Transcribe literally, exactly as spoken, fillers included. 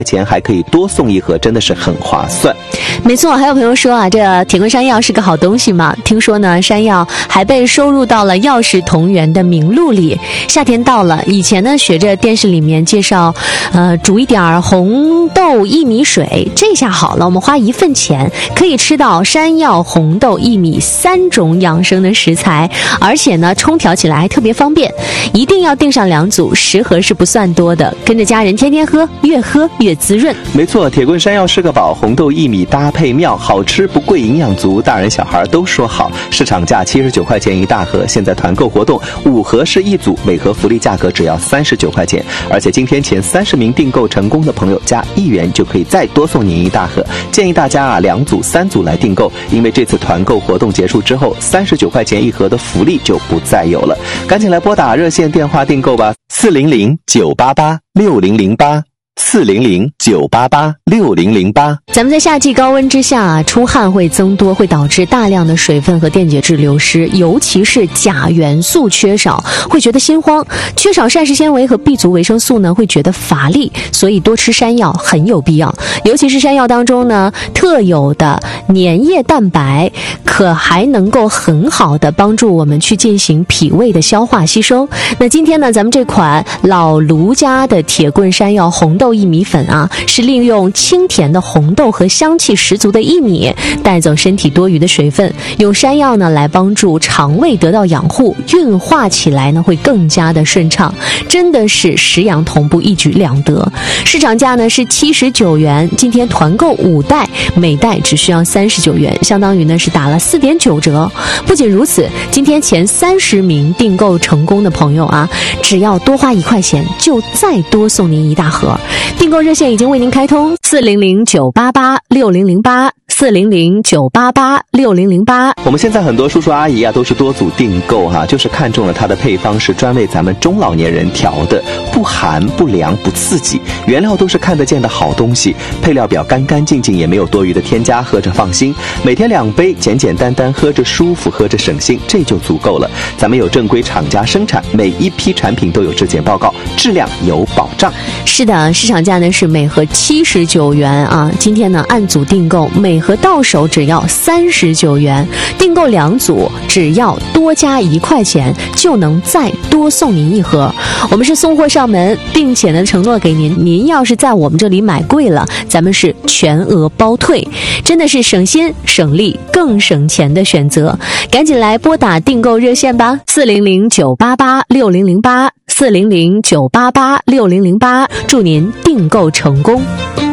钱还可以多送一盒，真的是很划算。 没错，还有朋友说啊，这铁棍山药是个好东西嘛。听说呢，山药还被收入到了药食同源的名录里。夏天到了，以前呢学着电视里面介绍，呃，煮一点红豆薏米水，这下好了，我们花一份钱可以吃到山药、红豆、薏米三种养生的食材，而且呢冲调起来还特别方便。一定要订上两组，十盒是不算多的，跟着家人天天喝，越喝越滋润。 没错，铁棍山药是个宝，红豆薏米搭配妙，好吃不贵，营养足，大人小孩都说好。市场价七十九块钱一大盒，现在团购活动，五盒是一组，每盒福利价格只要三十九块钱。而且今天前三十名订购成功的朋友加一元就可以再多送您一大盒。建议大家啊，两组、三组来订购，因为这次团购活动结束之后，三十九块钱一盒的福利就不再有了。赶紧来拨打热线电话订购吧，四零零九八八六零零八。四零零九八八六零零八。 咱们在夏季高温之下啊，出汗会增多，会导致大量的水分和电解质流失，尤其是钾元素缺少，会觉得心慌。缺少膳食纤维和 B 族维生素呢，会觉得乏力，所以多吃山药很有必要。尤其是山药当中呢，特有的粘液蛋白，可还能够很好的帮助我们去进行脾胃的消化吸收。那今天呢，咱们这款老卢家的铁棍山药红豆薏米粉啊，是利用清甜的红豆和香气十足的薏米带走身体多余的水分，用山药呢来帮助肠胃得到养护，运化起来呢会更加的顺畅，真的是食养同步，一举两得。市场价呢是七十九元，今天团购五袋，每袋只需要三十九元，相当于呢是打了 四点九折。不仅如此，今天前三十名订购成功的朋友啊，只要多花一块钱就再多送您一大盒。订购热线已经为您开通，四零零九八八六零零八，四零零九八八六零零八。 我们现在很多叔叔阿姨啊，都是多组订购哈、啊，就是看中了它的配方是专为咱们中老年人调的，不寒不凉不刺激，原料都是看得见的好东西，配料表干干净净，也没有多余的添加，喝着放心。每天两杯，简简单单，喝着舒服，喝着省心，这就足够了。咱们有正规厂家生产，每一批产品都有质检报告，质量有保障。 是的，市场价呢是每盒七十九元啊，今天呢按组订购，每盒到手只要三十九元，订购两组只要多加一块钱就能再多送您一盒。我们是送货上门，并且呢承诺给您，您要是在我们这里买贵了，咱们是全额包退，真的是省心省力更省钱的选择。赶紧来拨打订购热线吧，四零零九八八六零零八，四零零九八八六零零八，祝您订购成功。